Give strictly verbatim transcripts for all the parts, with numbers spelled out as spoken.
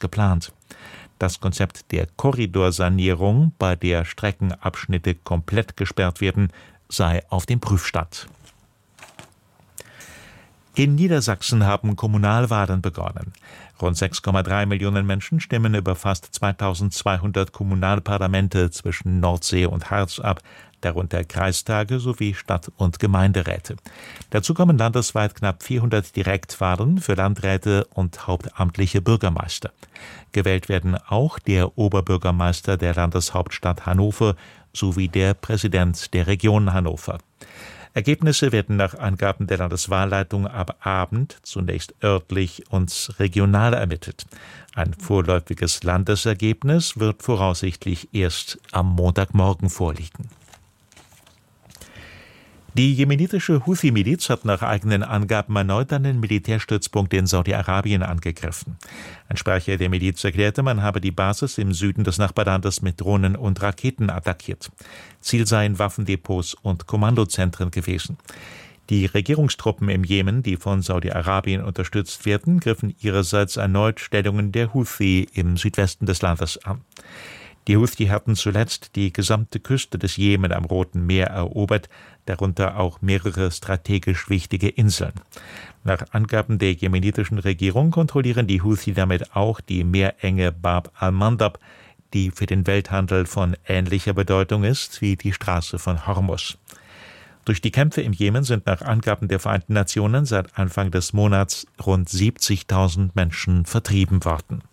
geplant. Das Konzept der Korridorsanierung, bei der Streckenabschnitte komplett gesperrt werden, sei auf dem Prüfstand. In Niedersachsen haben Kommunalwahlen begonnen. Rund sechs Komma drei Millionen Menschen stimmen über fast zweitausendzweihundert Kommunalparlamente zwischen Nordsee und Harz ab, darunter Kreistage sowie Stadt- und Gemeinderäte. Dazu kommen landesweit knapp vierhundert Direktwahlen für Landräte und hauptamtliche Bürgermeister. Gewählt werden auch der Oberbürgermeister der Landeshauptstadt Hannover sowie der Präsident der Region Hannover. Ergebnisse werden nach Angaben der Landeswahlleitung ab Abend zunächst örtlich und regional ermittelt. Ein vorläufiges Landesergebnis wird voraussichtlich erst am Montagmorgen vorliegen. Die jemenitische Houthi-Miliz hat nach eigenen Angaben erneut einen Militärstützpunkt in Saudi-Arabien angegriffen. Ein Sprecher der Miliz erklärte, man habe die Basis im Süden des Nachbarlandes mit Drohnen und Raketen attackiert. Ziel seien Waffendepots und Kommandozentren gewesen. Die Regierungstruppen im Jemen, die von Saudi-Arabien unterstützt werden, griffen ihrerseits erneut Stellungen der Houthi im Südwesten des Landes an. Die Houthi hatten zuletzt die gesamte Küste des Jemen am Roten Meer erobert, darunter auch mehrere strategisch wichtige Inseln. Nach Angaben der jemenitischen Regierung kontrollieren die Houthi damit auch die Meerenge Bab al-Mandab, die für den Welthandel von ähnlicher Bedeutung ist wie die Straße von Hormuz. Durch die Kämpfe im Jemen sind nach Angaben der Vereinten Nationen seit Anfang des Monats rund siebzigtausend Menschen vertrieben worden.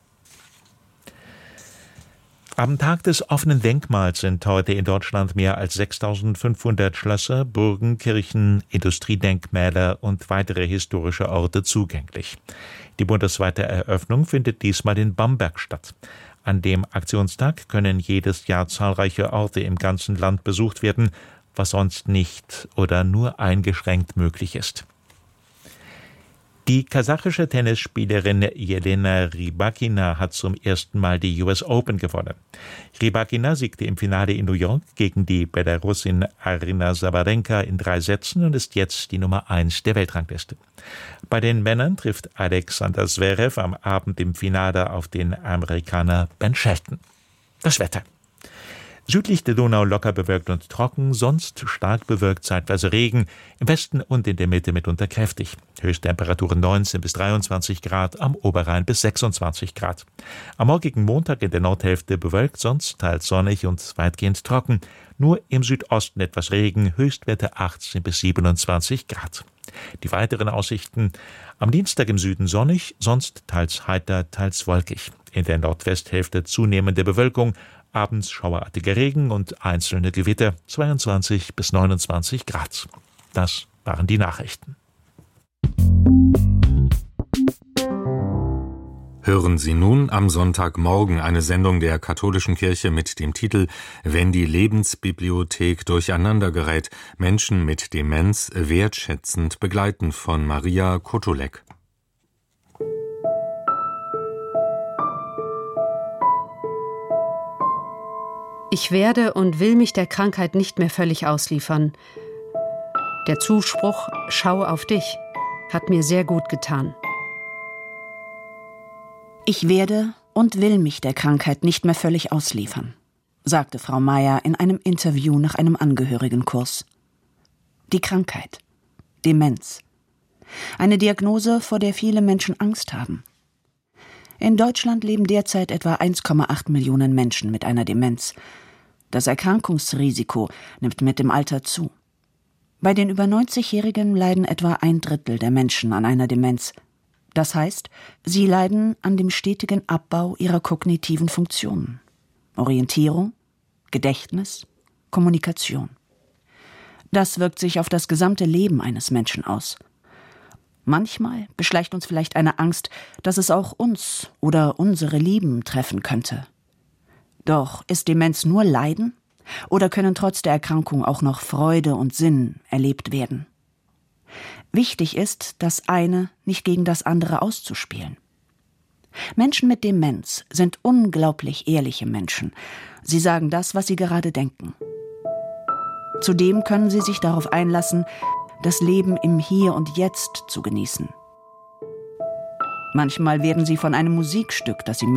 Am Tag des offenen Denkmals sind heute in Deutschland mehr als sechstausendfünfhundert Schlösser, Burgen, Kirchen, Industriedenkmäler und weitere historische Orte zugänglich. Die bundesweite Eröffnung findet diesmal in Bamberg statt. An dem Aktionstag können jedes Jahr zahlreiche Orte im ganzen Land besucht werden, was sonst nicht oder nur eingeschränkt möglich ist. Die kasachische Tennisspielerin Jelena Rybakina hat zum ersten Mal die U S Open gewonnen. Rybakina siegte im Finale in New York gegen die Belarusin Aryna Sabalenka in drei Sätzen und ist jetzt die Nummer eins der Weltrangliste. Bei den Männern trifft Alexander Zverev am Abend im Finale auf den Amerikaner Ben Shelton. Das Wetter. Südlich der Donau locker bewölkt und trocken, sonst stark bewölkt, zeitweise Regen, im Westen und in der Mitte mitunter kräftig. Höchsttemperaturen neunzehn bis dreiundzwanzig Grad, am Oberrhein bis sechsundzwanzig Grad. Am morgigen Montag in der Nordhälfte bewölkt, sonst teils sonnig und weitgehend trocken. Nur im Südosten etwas Regen, Höchstwerte achtzehn bis siebenundzwanzig Grad. Die weiteren Aussichten: am Dienstag im Süden sonnig, sonst teils heiter, teils wolkig. In der Nordwesthälfte zunehmende Bewölkung, abends schauerartiger Regen und einzelne Gewitter, zweiundzwanzig bis neunundzwanzig Grad. Das waren die Nachrichten. Hören Sie nun am Sonntagmorgen eine Sendung der Katholischen Kirche mit dem Titel »Wenn die Lebensbibliothek durcheinander gerät, Menschen mit Demenz wertschätzend begleiten« von Maria Kotulek. Ich werde und will mich der Krankheit nicht mehr völlig ausliefern. Der Zuspruch »Schau auf dich« hat mir sehr gut getan. Ich werde und will mich der Krankheit nicht mehr völlig ausliefern, sagte Frau Meier in einem Interview nach einem Angehörigenkurs. Die Krankheit, Demenz. Eine Diagnose, vor der viele Menschen Angst haben. In Deutschland leben derzeit etwa eins Komma acht Millionen Menschen mit einer Demenz. Das Erkrankungsrisiko nimmt mit dem Alter zu. Bei den über neunzigjährigen leiden etwa ein Drittel der Menschen an einer Demenz. Das heißt, sie leiden an dem stetigen Abbau ihrer kognitiven Funktionen. Orientierung, Gedächtnis, Kommunikation. Das wirkt sich auf das gesamte Leben eines Menschen aus. Manchmal beschleicht uns vielleicht eine Angst, dass es auch uns oder unsere Lieben treffen könnte. Doch ist Demenz nur Leiden oder können trotz der Erkrankung auch noch Freude und Sinn erlebt werden? Wichtig ist, das eine nicht gegen das andere auszuspielen. Menschen mit Demenz sind unglaublich ehrliche Menschen. Sie sagen das, was sie gerade denken. Zudem können sie sich darauf einlassen, das Leben im Hier und Jetzt zu genießen. Manchmal werden sie von einem Musikstück, das sie